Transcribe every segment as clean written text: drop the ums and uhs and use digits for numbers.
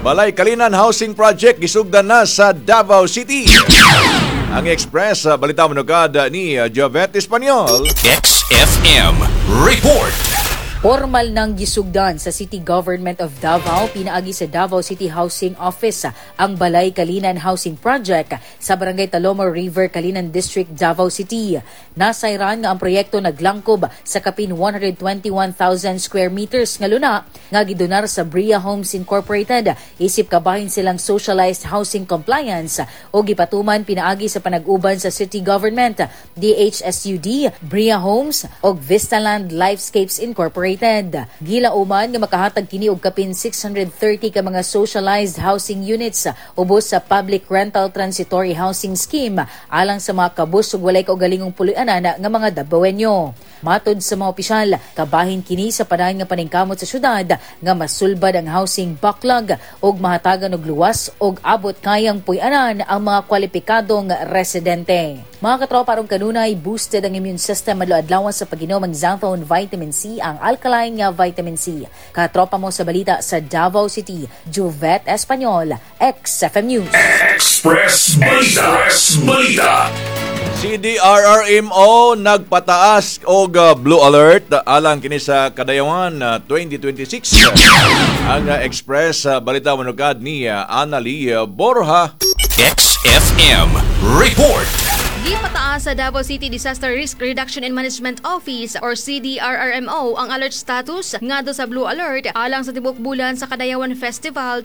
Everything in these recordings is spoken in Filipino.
Balay Kalinan Housing Project gisugdan na sa Davao City. Ang Express, balita manugad ni Jovet Espanyol. XFM Report. Formal nang gisugdan sa City Government of Davao pinaagi sa Davao City Housing Office ang Balay Kalinan Housing Project sa Barangay Talomar River, Kalinan District, Davao City. Nasayran nga ang proyekto naglangkob sa kapin 121,000 square meters nga luna nga gidonar sa Bria Homes Incorporated isip kabahin silang socialized housing compliance o gipatuman pinaagi sa panag-uban sa City Government, DHSUD, Bria Homes ug Vistaland Lifescapes Incorporated. Gilauman nga makahatag kini og kapin 630 ka mga socialized housing units ubos sa Public Rental Transitory Housing Scheme alang sa mga kabus ug walay kaugalingong puloy-anan nga mga Davaoenyo. Matod sa mga opisyal, kabahin kini sa panayon nga paningkamot sa syudad nga masulbad ang housing backlog ug mahatagan og luwas ug abot kayang puy-anan ang mga kwalipikadong residente. Mga katropa, aron kanunay boosted ang immune system adlaw-adlaw sa pag-inom ng Xanthone Vitamin C, ang alkaline nga vitamin C. Katropa mo sa balita sa Davao City, Jovet Espanyol, XFM News. Express Balita. CDRRMO nagpataas og blue alert alang kini sa Kadayawan 2026. Ang Express balita manugad ni Annalie Borja. XFM Report. Gipataas sa Davao City Disaster Risk Reduction and Management Office or CDRRMO ang alert status ngadto sa Blue Alert alang sa tibok bulan sa Kadayawan Festival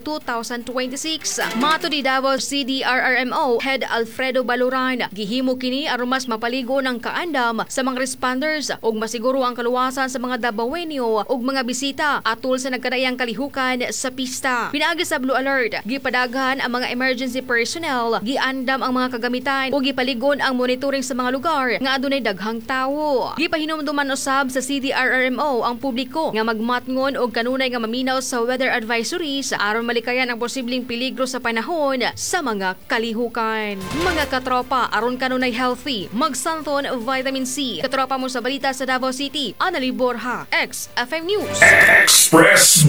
2026. Mato di Davao CDRRMO Head Alfredo Baluran, gihimo kini aron mas mapaligo ng kaandam sa mga responders ug masiguro ang kaluwasan sa mga Davaoenyo ug mga bisita atol sa nagkadayang kalihukan sa pista. Pinaagi sa Blue Alert, gipadaghan ang mga emergency personnel, giandam ang mga kagamitan ug gipaligon ang monitoring sa mga lugar nga adunay daghang tawo. Gipahinumduman usab sa CDRRMO ang publiko nga magmatngon og kanunay nga maminaw sa weather advisories aron malikayan ang posibleng peligro sa panahon sa mga kalihukan. Mga katropa, aron kanunay healthy, mag-Xanthone Vitamin C. Katropa mo sa balita sa Davao City, Annalie Borja, XFM News. Express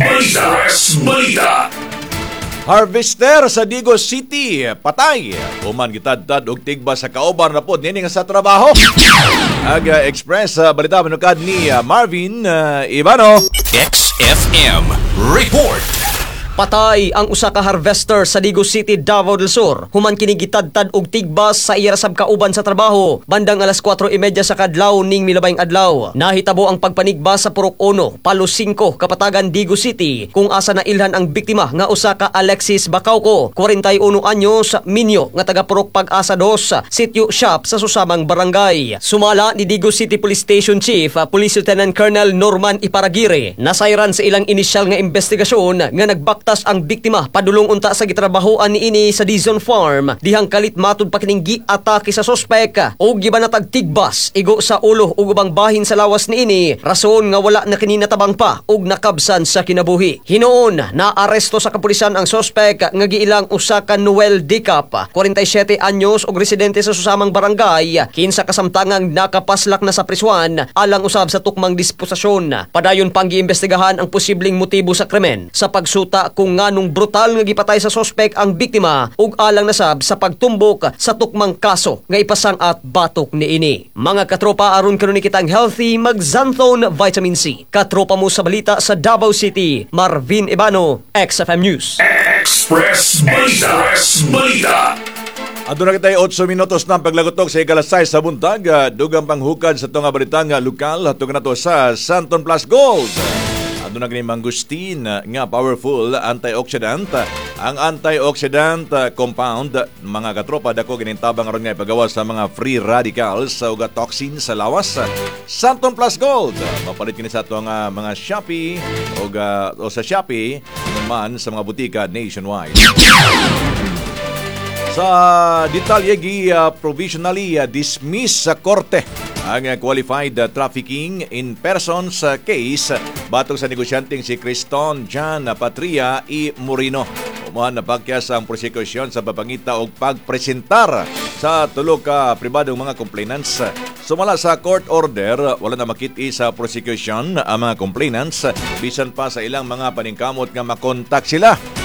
Balita. Harvester sa Digos City, patay. Human gitadtad og tigba sa kauban na pod nini nga sa trabaho. Ang Express balita manukad ni Marvin Ivano. XFM Report. Patay ang usa ka harvester sa Digos City, Davao del Sur. Human kini gitadtad og tigbas sa iya sab kauban sa trabaho bandang alas 4:30 sa kadlaw ning milabayng adlaw. Nahitabo ang pagpanigbas sa Purok 1, Palo 5, Kapatagan, Digos City kung asa nailhan ang biktima nga usa ka Alexis Bacauco, 41 anyos, minyo nga taga Purok Pag-asa 2, Sitio Shop sa susamang barangay. Sumala ni Digos City Police Station Chief Police Lieutenant Colonel Norman Iparagire. Nasayran sa ilang inisyal nga investigasyon nga nagbak ang biktima padulong unta sa gitrabahoan niini sa Dizon Farm dihang kalit matud pa kining gi-atake sa sospek og gibanatag tigbas igo sa ulo ug ubang bahin sa lawas niini rason nga wala na kini natabang pa og nakabsan sa kinabuhi. Hinuon naaresto sa kapulisan ang sospek nga giilang usa ka Noel Dicap, 47 anyos og residente sa susamang barangay, kinsa kasamtangang nakapaslak na sa priswan alang usab sa tukmang disposisyon. Padayon pang giimbestigahan ang posibleng motibo sa krimen sa pagsuta kung nganong brutal nga gipatay sa sospek ang biktima ug alang nasab sa pagtumbok sa tukmang kaso nga ipasang at batok niini. Mga katropa, aron karon kitang healthy, mag-Xanthone Vitamin C. Katropa mo sa balita sa Davao City, Marvin Ibano, XFM News. Express Balita. Aduna kitay 8 minutos na paglagotok sa ikalasay sa buntag. Dugang panghukad sa itong balitang lokal hatong nato sa Santon Plus Gold. Aduna kini mangustin nga powerful antioxidant. Ang antioxidant compound, mga katropa, dako ginintabang aron nga ipagawas sa mga free radicals ug toxin sa lawas. Santon Plus Gold, mapalit kini sa atong mga Shopee o sa Shopee man sa mga butika nationwide. Sa detalye provisionally dismiss sa korte ang qualified trafficking in persons case batong sa negosyanteng si Criston Jan Patria E. Moreno. Umuhan na pagyas ang prosekusyon sa papangita o pagpresentar sa tulo ka pribadong mga complainants. Sumala sa court order, wala na makiti sa prosecution ang mga complainants bisan pa sa ilang mga paningkamot nga makontak sila.